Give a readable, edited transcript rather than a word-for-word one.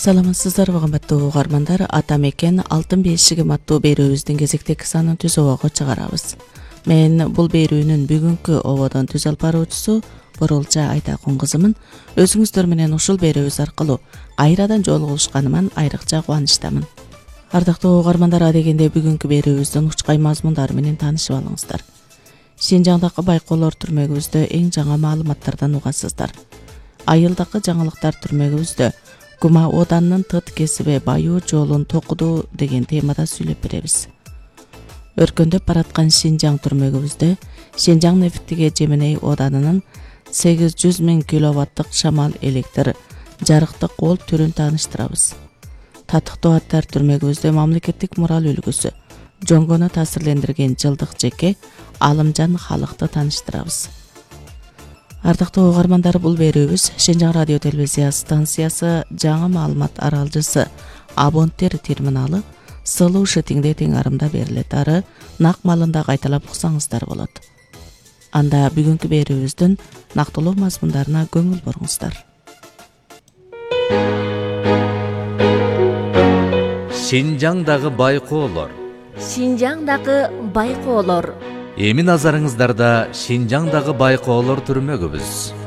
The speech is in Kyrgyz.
Саламатсыздарбы кымбаттуу угармандар, ата мекен алтын бешигим аттуу берүүбүздүн кезектеги санын түз обого чыгарабыз. Мен бул берүүнүн бүгүнкү ободон түз алып баруучусу Боролча Айтакун кызымын. Өзүңүздөр менен ушул берүүбүз аркылуу кайрадан жолугушканыма айрыкча кубанычтамын. Ардактуу угармандар, адегенде бүгүнкү берүүбүздүн учкай мазмундары менен таанышып алыңыздар. Шинжаңдагы байкоолор түрмөгүбүздө эң жаңы маалыматтардан угасыздар. Айылдагы жаңылыктар түрмөгүбүздө Гума оданынын тыт кесиби баюу жолун токуду деген темада сүйлөп беребиз. Өркөндөп бараткан Шинжаң түрмөгүбүздө Шинжаң нефтиге Жеменей оданынын 800 000 киловаттык шамал электр жарыктык кол түрүн тааныштырабыз. Татыктуу аттар түрмөгүбүздө мамлекеттик мурал үлгүсү жоңгону таасирлендирген жылдык жеке Алымжан халыкты тааныштырабыз. Ардактуу угармандар, бул берүүбүз Шинжаң радио телевизия станциясы жаңы маалымат аралжысы абонттер терминалы сылуу шетиңде тең арымда берилет. Ары нак маалында кайталап уксаңыздар болот. Анда бүгүнкү берүүбүздүн нактылуу мазмундарына көңүл буруңуздар. Шинжаңдагы байкоолор. Шинжаңдагы байкоолор. Эми назарыңыздарда Шинжаңдагы байкоолор түрмөгүбүз.